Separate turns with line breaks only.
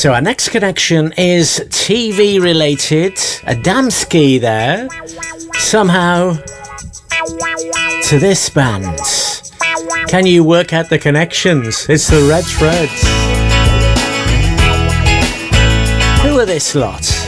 So our next connection is TV related. Adamski there. Somehow to this band. Can you work out the connections? It's the Red Threads. Who are this lot?